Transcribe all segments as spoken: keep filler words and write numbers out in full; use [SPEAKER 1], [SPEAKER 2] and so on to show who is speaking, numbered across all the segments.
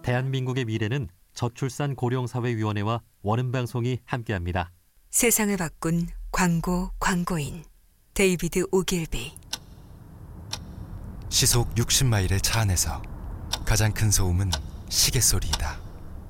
[SPEAKER 1] 대한민국의 미래는 저출산 고령사회위원회와 원음방송이 함께합니다.
[SPEAKER 2] 세상을 바꾼 광고 광고인 데이비드 오길비.
[SPEAKER 3] 시속 육십 마일의 차 안에서 가장 큰 소음은 시계 소리이다.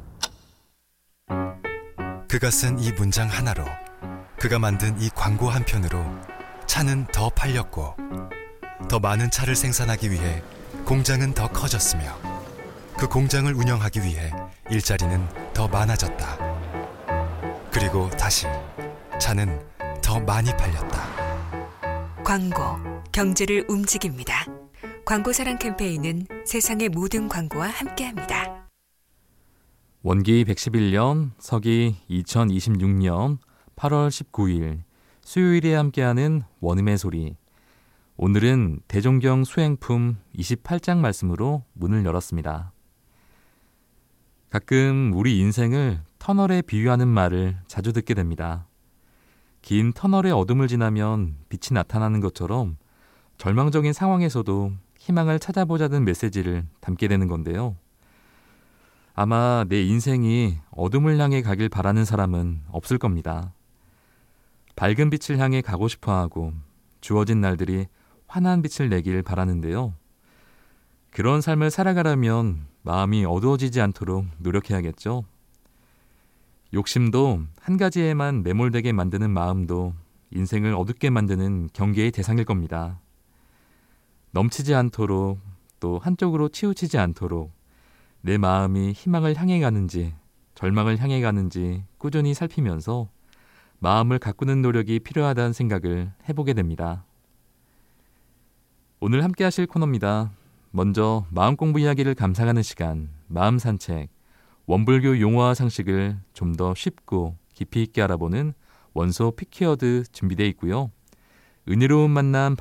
[SPEAKER 3] 그가 쓴 이 문장 하나로, 그가 만든 이 광고 한 편으로 차는 더 팔렸고, 더 많은 차를 생산하기 위해 공장은 더 커졌으며, 그 공장을 운영하기 위해 일자리는 더 많아졌다. 그리고 다시 차는 더 많이 팔렸다.
[SPEAKER 2] 광고, 경제를 움직입니다. 광고사랑 캠페인은 세상의 모든 광고와 함께합니다.
[SPEAKER 4] 원기 백십일 년, 서기 이천이십육 년 팔월 십구일 수요일에 함께하는 원음의 소리. 오늘은 대종경 수행품 이십팔 장 말씀으로 문을 열었습니다. 가끔 우리 인생을 터널에 비유하는 말을 자주 듣게 됩니다. 긴 터널의 어둠을 지나면 빛이 나타나는 것처럼 절망적인 상황에서도 희망을 찾아보자는 메시지를 담게 되는 건데요. 아마 내 인생이 어둠을 향해 가길 바라는 사람은 없을 겁니다. 밝은 빛을 향해 가고 싶어하고 주어진 날들이 환한 빛을 내길 바라는데요. 그런 삶을 살아가려면 마음이 어두워지지 않도록 노력해야겠죠. 욕심도 한 가지에만 매몰되게 만드는 마음도 인생을 어둡게 만드는 경계의 대상일 겁니다. 넘치지 않도록, 또 한쪽으로 치우치지 않도록 내 마음이 희망을 향해 가는지 절망을 향해 가는지 꾸준히 살피면서 마음을 가꾸는 노력이 필요하다는 생각을 해보게 됩니다. 오늘 함께 하실 코너입니다. 먼저 마음 공부 이야기를 감상하는 시간, 마음 산책, 원불교 용어와 상식을 좀 더 쉽고 깊이 있게 알아보는 원소 피키워드 준비되어 있고요. 은혜로운 만남